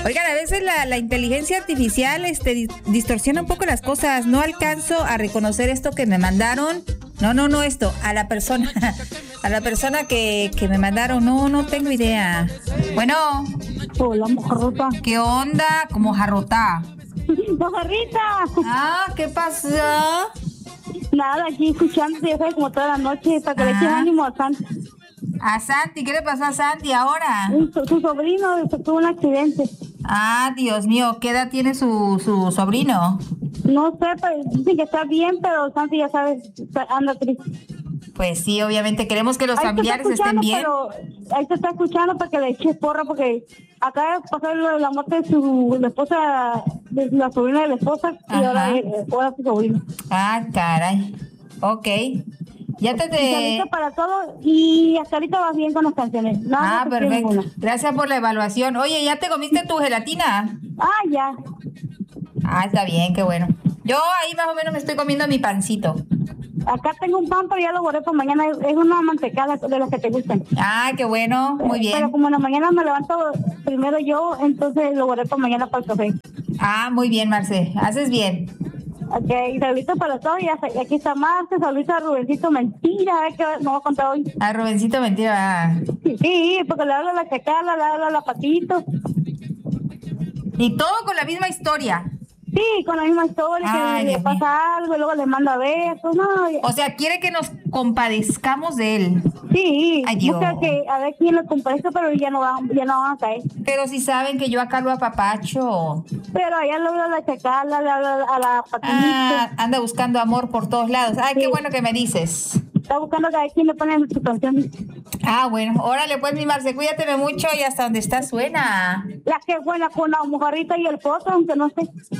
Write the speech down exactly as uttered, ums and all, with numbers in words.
Oigan, a veces la, la inteligencia artificial este, di- distorsiona un poco las cosas. No alcanzo a reconocer esto que me mandaron. No, no, no esto. A la persona. A la persona que, que me mandaron. No, no tengo idea. Bueno, Hola, mojarrota. ¿qué onda? Como jarrotá. ¡Mojarrita! Ah, ¿qué pasó? Nada, aquí escuchándote, ya sabes, como toda la noche, para que le eches Ah. ánimo a Santi. A Santi, ¿qué le pasó a Santi ahora? Su, su sobrino se tuvo un accidente. Ah, Dios mío, ¿qué edad tiene su, su sobrino? No sé, pues dicen que está bien, pero Santi, ya sabes, está- anda triste. Pues sí, obviamente queremos que los Ahí te está familiares estén escuchando, bien. pero ahí te está escuchando para que le eches porra, porque acaba de pasar lo de la muerte de su la esposa, de la sobrina de la esposa, y Ajá. ahora, eh, ahora su sobrino. Ah, caray. Ok. Ya te... Y te... saludito para todos, y hasta ahorita vas bien con las canciones. Nada, Ah, no te pido perfecto. ninguna. Gracias por la evaluación. Oye, ¿ya te comiste tu gelatina? Ah, ya. Ah, está bien, qué bueno. Yo ahí más o menos me estoy comiendo mi pancito. Acá tengo un pan, pero ya lo guardé para mañana. Es una mantecada de las que te gustan. Ah, qué bueno, muy Pero bien. como en la mañana me levanto primero yo, entonces lo guardé para mañana para el café. Ah, muy bien, Marce. Haces bien. Ok, saluditos para todos. Y hasta- y aquí está Marce, saluditos a Rubencito Mentira, a ver qué me va a contar hoy. A Rubencito, mentira. Sí, sí, porque le hablo a la chacala, le hablo a la patito. Y todo con la misma historia. Sí, con la misma historia, Ay, que le Dios pasa algo y luego le manda besos. No, y- O sea, quiere que nos compadezcamos de él. sí, Ay, Dios. busca que a ver quién lo comparezca, pero ya no, va, ya no van a caer. Pero si saben que yo acá lo apapacho. Pero allá le hablo a la chacala, le hablo a la patito. Ah, anda buscando amor por todos lados. Ay, qué Sí. bueno que me dices. Está buscando que a ver quién le pone en su canción. Ah, bueno, órale pues, mi Marce, cuídateme mucho y hasta donde está suena. La que buena con la mojarrita y el potro, aunque no sé.